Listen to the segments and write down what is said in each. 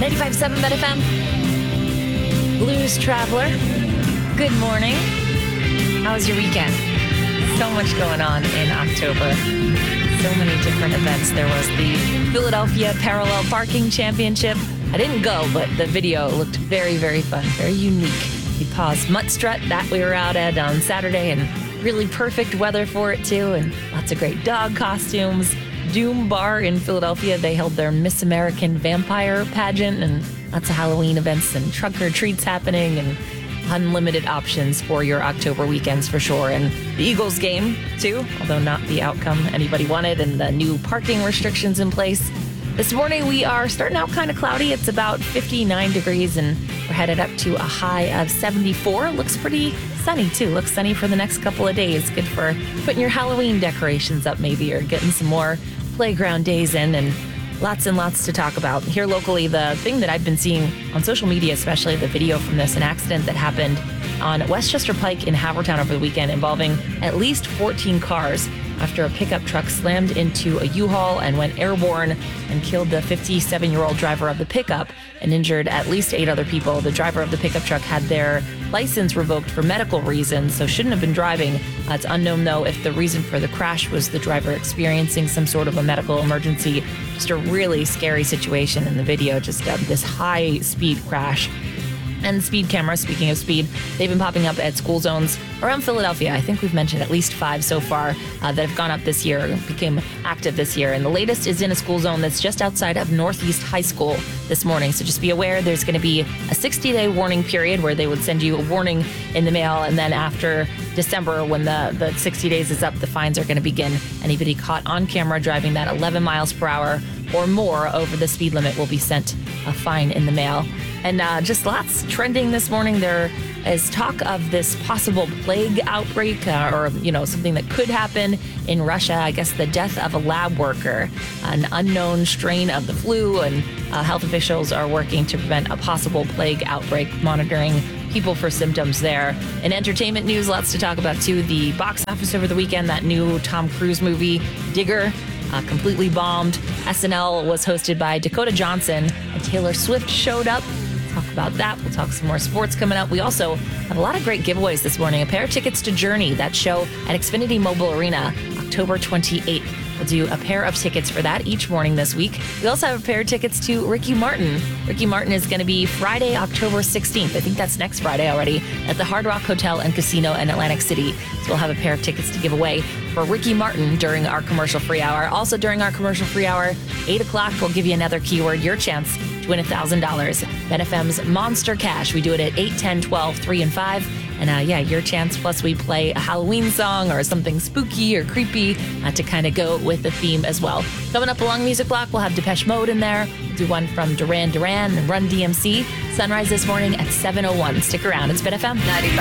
95.7 Bet FM. Blues Traveler. Good morning. How was your weekend? So much going on in October. So many different events. There was the Philadelphia Parallel Parking Championship. I didn't go, but the video looked very, very fun, very unique. The Paws Mutt Strut that we were out at on Saturday, and really perfect weather for it too, and lots of great dog costumes. Doom Bar in Philadelphia, they held their Miss American Vampire pageant, and lots of Halloween events and trunk or treats happening, and unlimited options for your October weekends for sure. And the Eagles game too, although not the outcome anybody wanted, and the new parking restrictions in place. This morning we are starting out kind of cloudy. It's about 59 degrees and we're headed up to a high of 74. Looks pretty sunny too. Looks sunny for the next couple of days. Good for putting your Halloween decorations up maybe, or getting some more playground days in, and lots to talk about. Here locally, the thing that I've been seeing on social media, especially the video from this, an accident that happened on Westchester Pike in Havertown over the weekend involving at least 14 cars after a pickup truck slammed into a U-Haul and went airborne and killed the 57-year-old driver of the pickup and injured at least 8 other people. The driver of the pickup truck had their license revoked for medical reasons, so shouldn't have been driving. It's unknown, though, if the reason for the crash was the driver experiencing some sort of a medical emergency. Just a really scary situation in the video, just this high-speed crash. And speed cameras, speaking of speed, they've been popping up at school zones around Philadelphia. I think we've mentioned at least 5 so far that have gone up this year, became active this year. And the latest is in a school zone that's just outside of Northeast High School this morning. So just be aware there's going to be a 60-day warning period where they would send you a warning in the mail. And then after December, when the 60 days is up, the fines are going to begin. Anybody caught on camera driving that 11 miles per hour or more over the speed limit will be sent a fine in the mail. And just lots trending this morning. There is talk of this possible plague outbreak or something that could happen in Russia. I guess the death of a lab worker, an unknown strain of the flu, and health officials are working to prevent a possible plague outbreak, monitoring people for symptoms there. In entertainment news, lots to talk about too. The box office over the weekend, that new Tom Cruise movie, Digger, completely bombed. SNL was hosted by Dakota Johnson, and Taylor Swift showed up. Talk about that. We'll talk some more sports coming up. We also have a lot of great giveaways this morning. A pair of tickets to Journey, that show at Xfinity Mobile Arena, October 28th. We'll do a pair of tickets for that each morning this week. We also have a pair of tickets to Ricky Martin. Ricky Martin is going to be Friday, October 16th. I think that's next Friday already, at the Hard Rock Hotel and Casino in Atlantic City. So we'll have a pair of tickets to give away for Ricky Martin during our commercial-free hour. Also during our commercial-free hour, 8 o'clock, we'll give you another keyword, your chance to win $1,000. Bet FM's Monster Cash. We do it at 8, 10, 12, 3, and 5. And your chance. Plus, we play a Halloween song or something spooky or creepy to kind of go with the theme as well. Coming up along Music Block, we'll have Depeche Mode in there. We'll do one from Duran Duran and Run DMC. Sunrise this morning at 7:01. Stick around. It's Ben FM.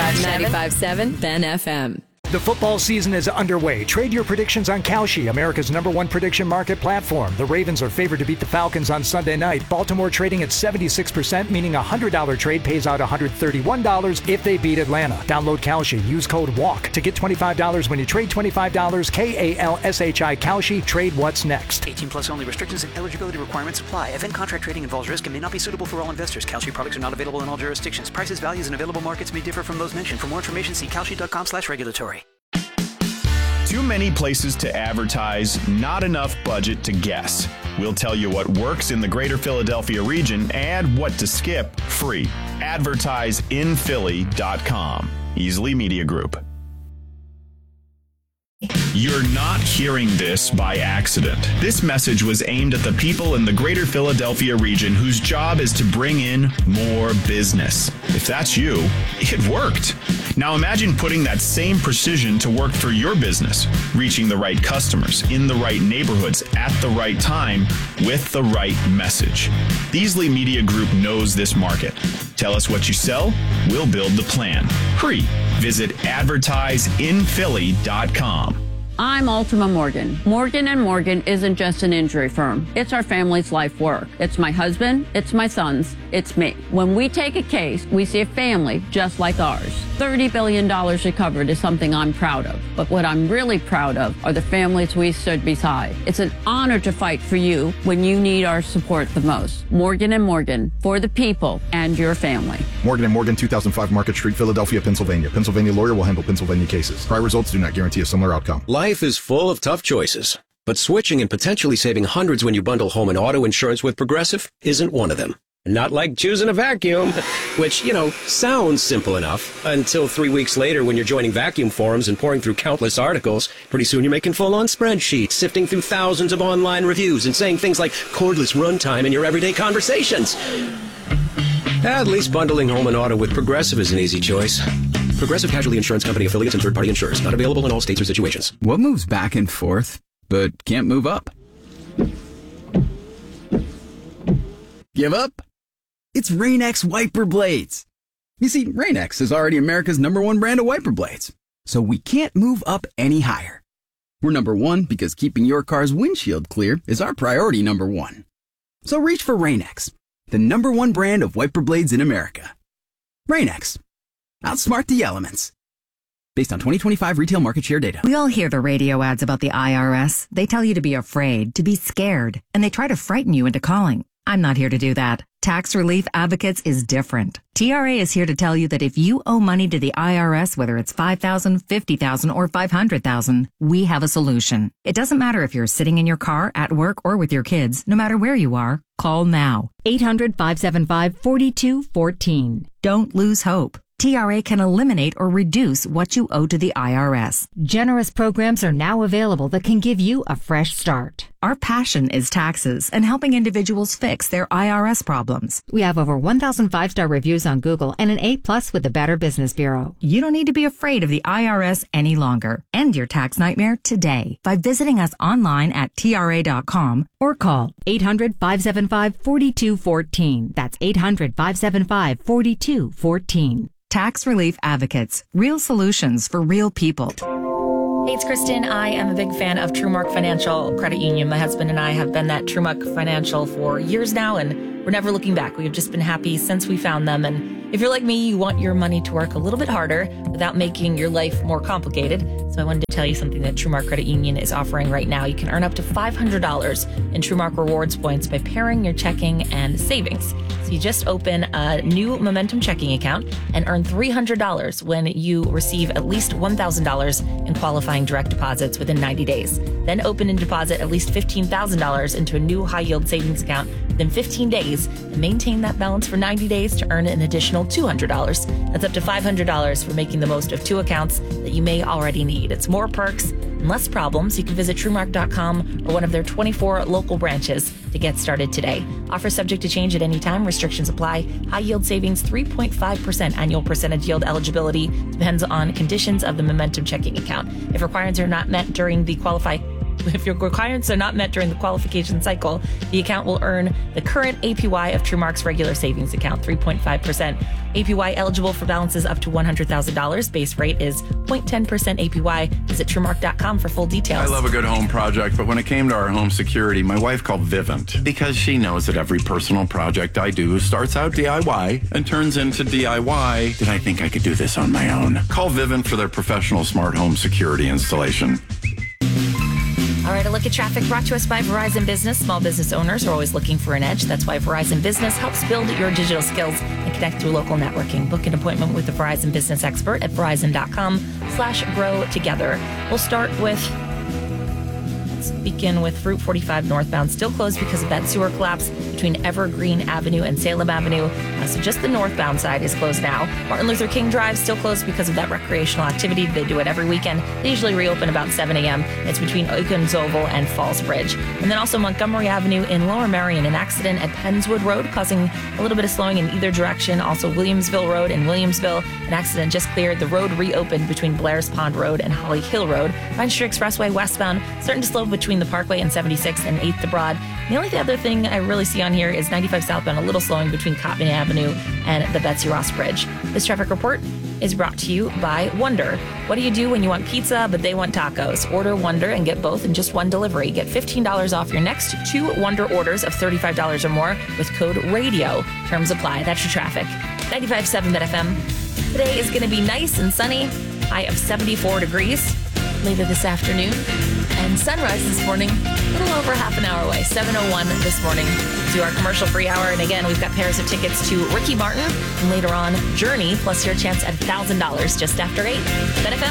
95.7 Ben FM. The football season is underway. Trade your predictions on Kalshi, America's #1 prediction market platform. The Ravens are favored to beat the Falcons on Sunday night. Baltimore trading at 76%, meaning a $100 trade pays out $131 if they beat Atlanta. Download Kalshi. Use code WALK to get $25 when you trade $25. KALSHI Kalshi. Trade what's next. 18 plus only. Restrictions and eligibility requirements apply. Event contract trading involves risk and may not be suitable for all investors. Kalshi products are not available in all jurisdictions. Prices, values, and available markets may differ from those mentioned. For more information, see kalshi.com/regulatory. Too many places to advertise, not enough budget to guess. We'll tell you what works in the greater Philadelphia region and what to skip free. AdvertiseInPhilly.com. Easily Media Group. You're not hearing this by accident. This message was aimed at the people in the greater Philadelphia region whose job is to bring in more business. If that's you, it worked. Now imagine putting that same precision to work for your business, reaching the right customers in the right neighborhoods at the right time with the right message. Beasley Media Group knows this market. Tell us what you sell, we'll build the plan. Free. Visit AdvertiseInPhilly.com. I'm Ultima Morgan. Morgan & Morgan isn't just an injury firm. It's our family's life work. It's my husband, it's my sons, it's me. When we take a case, we see a family just like ours. $30 billion recovered is something I'm proud of. But what I'm really proud of are the families we stood beside. It's an honor to fight for you when you need our support the most. Morgan & Morgan, for the people and your family. Morgan & Morgan, 2005 Market Street, Philadelphia, Pennsylvania. Pennsylvania lawyer will handle Pennsylvania cases. Prior results do not guarantee a similar outcome. Life is full of tough choices, but switching and potentially saving hundreds when you bundle home and auto insurance with Progressive isn't one of them. Not like choosing a vacuum, which, sounds simple enough until 3 weeks later when you're joining vacuum forums and pouring through countless articles. Pretty soon you're making full-on spreadsheets, sifting through thousands of online reviews and saying things like cordless runtime in your everyday conversations. At least bundling home and auto with Progressive is an easy choice. Progressive Casualty Insurance Company affiliates and third-party insurers. Not available in all states or situations. What moves back and forth, but can't move up? Give up? It's Rain-X wiper blades. You see, Rain-X is already America's #1 brand of wiper blades, so we can't move up any higher. We're #1 because keeping your car's windshield clear is our priority #1. So reach for Rain-X, the #1 brand of wiper blades in America. Rain-X. Outsmart the elements. Based on 2025 retail market share data. We all hear the radio ads about the IRS. They tell you to be afraid, to be scared, and they try to frighten you into calling. I'm not here to do that. Tax Relief Advocates is different. TRA is here to tell you that if you owe money to the IRS, whether it's $5,000, $50,000, or $500,000, we have a solution. It doesn't matter if you're sitting in your car, at work, or with your kids. No matter where you are, call now. 800-575-4214. Don't lose hope. TRA can eliminate or reduce what you owe to the IRS. Generous programs are now available that can give you a fresh start. Our passion is taxes and helping individuals fix their IRS problems. We have over 1,000 5-star reviews on Google and an A+ with the Better Business Bureau. You don't need to be afraid of the IRS any longer. End your tax nightmare today by visiting us online at TRA.com or call 800-575-4214. That's 800-575-4214. Tax Relief Advocates. Real solutions for real people. Hey, it's Kristen. I am a big fan of TrueMark Financial Credit Union. My husband and I have been at TrueMark Financial for years now, and we're never looking back. We've just been happy since we found them. And if you're like me, you want your money to work a little bit harder without making your life more complicated. So I wanted to tell you something that TrueMark Credit Union is offering right now. You can earn up to $500 in TrueMark Rewards points by pairing your checking and savings. So you just open a new Momentum checking account and earn $300 when you receive at least $1,000 in qualifying direct deposits within 90 days. Then open and deposit at least $15,000 into a new high-yield savings account within 15 days and maintain that balance for 90 days to earn an additional $200. That's up to $500 for making the most of two accounts that you may already need. It's more perks and less problems. You can visit TrueMark.com or one of their 24 local branches to get started today. Offer subject to change at any time. Restrictions apply. High yield savings, 3.5% annual percentage yield eligibility. Depends on conditions of the Momentum checking account. If requirements are not met during the If your requirements are not met during the qualification cycle, the account will earn the current APY of TrueMark's regular savings account, 3.5%. APY eligible for balances up to $100,000. Base rate is 0.10% APY. Visit TrueMark.com for full details. I love a good home project, but when it came to our home security, my wife called Vivint because she knows that every personal project I do starts out DIY and turns into DIY. Did I think I could do this on my own? Call Vivint for their professional smart home security installation. All right, a look at traffic brought to us by Verizon Business. Small business owners are always looking for an edge. That's why Verizon Business helps build your digital skills and connect through local networking. Book an appointment with a Verizon Business expert at Verizon.com/grow together. We'll start with, let's begin with Route 45 northbound, still closed because of that sewer collapse between Evergreen Avenue and Salem Avenue. So just the northbound side is closed now. Martin Luther King Drive still closed because of that recreational activity. They do it every weekend. They usually reopen about 7 a.m. It's between Oakens Oval and Falls Bridge. And then also Montgomery Avenue in Lower Marion, an accident at Pennswood Road causing a little bit of slowing in either direction. Also Williamsville Road in Williamsville, an accident just cleared. The road reopened between Blair's Pond Road and Holly Hill Road. Vine Street Expressway westbound starting to slow between the Parkway and 76 and 8th to Broad. The only other thing I really see on here is 95 southbound, a little slowing between Cottman Avenue and the Betsy Ross Bridge. This traffic report is brought to you by Wonder. What do you do when you want pizza, but they want tacos? Order Wonder and get both in just one delivery. Get $15 off your next 2 Wonder orders of $35 or more with code RADIO. Terms apply. That's your traffic. 95.7 BetFM. Today is going to be nice and sunny. High of 74 degrees later this afternoon. And sunrise this morning, a little over half an hour away, 7:01 this morning. Do our commercial-free hour. And again, we've got pairs of tickets to Ricky Martin and later on Journey, plus your chance at $1,000 just after 8. BetFM.